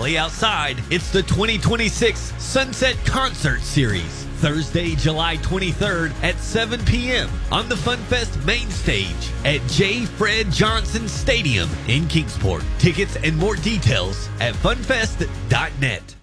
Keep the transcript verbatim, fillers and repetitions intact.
Play outside. It's the twenty twenty-six Sunset Concert Series. Thursday, July twenty-third at seven p.m. on the FunFest main stage at J. Fred Johnson Stadium in Kingsport. Tickets and more details at funfest dot net.